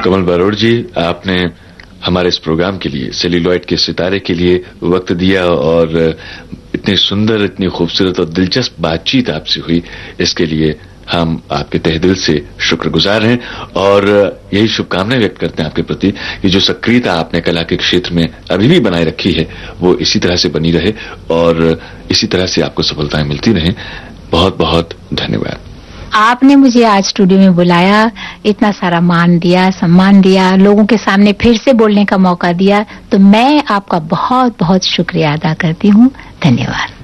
कमल बारोड़ जी, आपने हमारे इस प्रोग्राम के लिए, सेल्यूलॉइड के सितारे के लिए वक्त दिया और इतनी सुंदर, इतनी खूबसूरत और दिलचस्प बातचीत आपसे हुई, इसके लिए हम आपके तहे दिल से शुक्रगुजार हैं और यही शुभकामनाएं व्यक्त करते हैं आपके प्रति कि जो सक्रियता आपने कला के क्षेत्र में अभी भी बनाए रखी है वो इसी तरह से बनी रहे और इसी तरह से आपको सफलताएं मिलती रहें। बहुत बहुत धन्यवाद। आपने मुझे आज स्टूडियो में बुलाया, इतना सारा मान दिया, सम्मान दिया, लोगों के सामने फिर से बोलने का मौका दिया, तो मैं आपका बहुत बहुत शुक्रिया अदा करती हूँ। धन्यवाद।